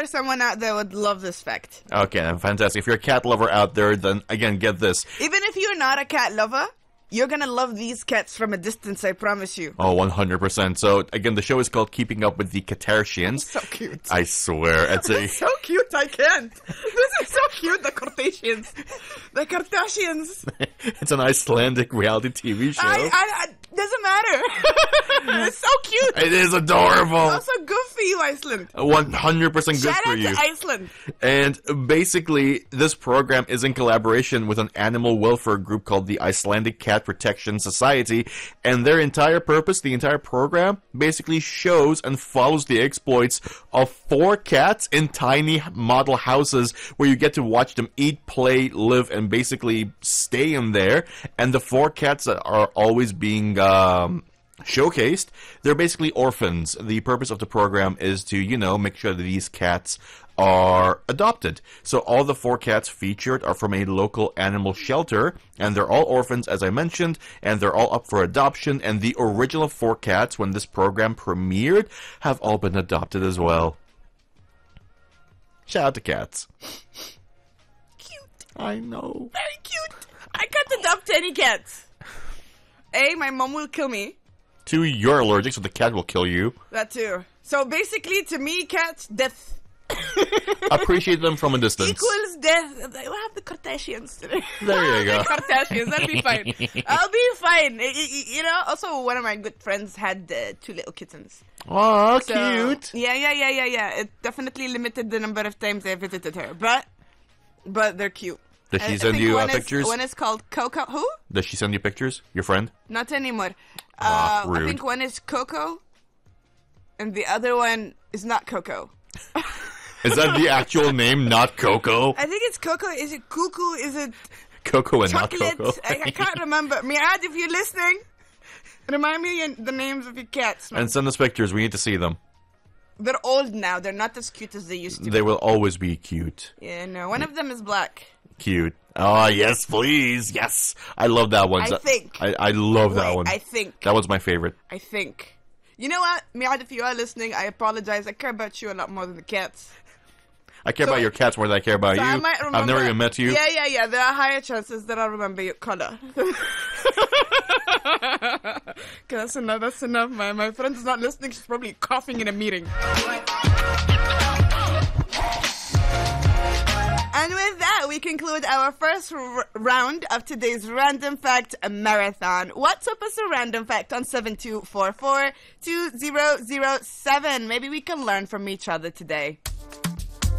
sure someone out there would love this fact. Okay, fantastic. If you're a cat lover out there, then again, get this. Even if you're not a cat lover, you're gonna love these cats from a distance, I promise you. Oh, 100%. So, again, the show is called Keeping Up with the Kardashians. So cute. I swear. It's so cute, I can't. This is so cute, the Kardashians. The Kardashians. It's an Icelandic reality TV show. Doesn't matter. It's so cute. It is adorable. Also good for you, Iceland. 100% good Shout for out you. to Iceland. And basically, this program is in collaboration with an animal welfare group called the Icelandic Cat Protection Society. And their entire purpose, the entire program, basically shows and follows the exploits of 4 cats in tiny model houses where you get to watch them eat, play, live, and basically stay in there. And the 4 cats that are always being showcased, they're basically orphans. The purpose of the program is to, make sure that these cats are adopted. So all the 4 cats featured are from a local animal shelter, and they're all orphans, as I mentioned, and they're all up for adoption, and the original 4 cats, when this program premiered, have all been adopted as well. Shout out to cats. Cute. I know. Very cute. I can't adopt any cats. My mom will kill me. 2, you're allergic, so the cat will kill you. That too. So basically, to me, cats, death. Appreciate them from a distance. Equals death. We'll have the Kardashians today. There you go. The Kardashians, that'll be fine. I'll be fine. Also, one of my good friends had 2 little kittens. Oh, So, cute. Yeah. It definitely limited the number of times I visited her. But they're cute. Does she I send think you one pictures? One is called Coco. Who? Does she send you pictures? Your friend? Not anymore. Rude. I think one is Coco, and the other one is not Coco. Is that the actual name, not Coco? I think it's Coco. Is it Cuckoo? Is it Coco and Chocolate? not Coco. I can't remember. Miad, if you're listening, remind me the names of your cats. And send us pictures. We need to see them. They're old now. They're not as cute as they used to be. They will always be cute. Yeah, no. One of them is black. Cute. Oh, yes, please. Yes. I love that one. I think. I love that Wait, one. I think. That was my favorite. I think. You know what? Miad, if you are listening, I apologize. I care about you a lot more than the cats. I care about your cats more than I care about So you. I might remember. I've never even met you. Yeah. There are higher chances that I'll remember your color. That's enough. My friend is not listening. She's probably coughing in a meeting. And with that, we conclude our first round of today's Random Fact Marathon. What's up as a random fact on 7244-2007? Maybe we can learn from each other today.